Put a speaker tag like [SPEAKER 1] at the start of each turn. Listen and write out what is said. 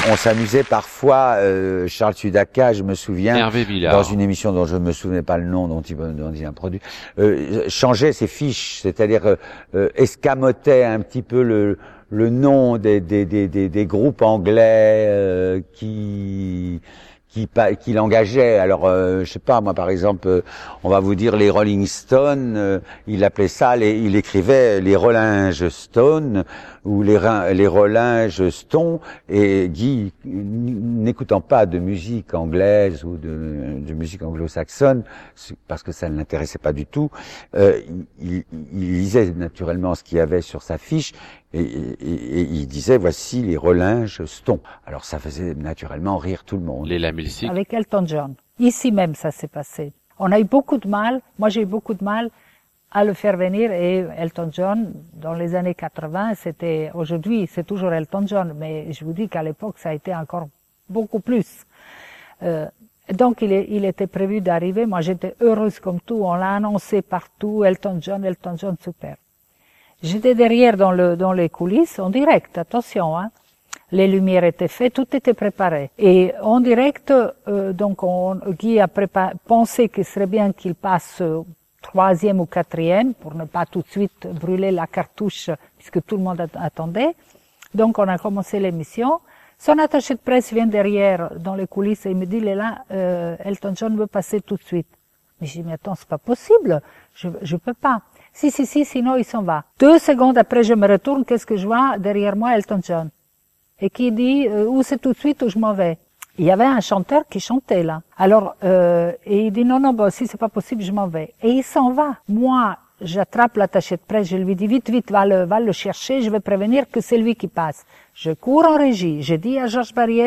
[SPEAKER 1] On s'amusait parfois, Charles Sudaka, je me souviens,
[SPEAKER 2] Hervé Villard.
[SPEAKER 1] dans une émission dont je me souvenais pas le nom, dont il a produit, changeait ses fiches, c'est-à-dire escamotait un petit peu le nom des groupes anglais qui l'engageait. Alors, je sais pas, moi, par exemple, on va vous dire les Rolling Stones, il appelait ça, il écrivait les Rollinges Stones ou les Rollinges Stones, et Guy, n'écoutant pas de musique anglaise ou de musique anglo-saxonne, parce que ça ne l'intéressait pas du tout, il lisait naturellement ce qu'il y avait sur sa fiche, et il disait, voici les Rollinges Stones. Alors ça faisait naturellement rire tout le monde.
[SPEAKER 2] Les Lamilsic.
[SPEAKER 3] Avec Elton John. Ici même, ça s'est passé. On a eu beaucoup de mal, moi j'ai eu beaucoup de mal à le faire venir, et Elton John, dans les années 80, aujourd'hui c'est toujours Elton John, mais je vous dis qu'à l'époque ça a été encore beaucoup plus. Donc il était prévu d'arriver, moi j'étais heureuse comme tout, on l'a annoncé partout, Elton John, super. J'étais derrière dans les coulisses, en direct, attention, hein. Les lumières étaient faites, tout était préparé. Et en direct, donc Guy a pensé qu'il serait bien qu'il passe troisième ou quatrième, pour ne pas tout de suite brûler la cartouche, puisque tout le monde attendait. Donc on a commencé l'émission. Son attaché de presse vient derrière, dans les coulisses, et il me dit, Léla, Elton John veut passer tout de suite. Mais je dis, mais attends, c'est pas possible, je peux pas. Si, sinon il s'en va. 2 secondes après, je me retourne, qu'est-ce que je vois? Derrière moi, Elton John. Et qui dit, ou c'est tout de suite ou je m'en vais. Il y avait un chanteur qui chantait là. Alors, et il dit, non, si c'est pas possible, je m'en vais. Et il s'en va. Moi, j'attrape l'attaché de presse, je lui dis, vite, va le chercher, je vais prévenir que c'est lui qui passe. Je cours en régie, je dis à Georges Barrière,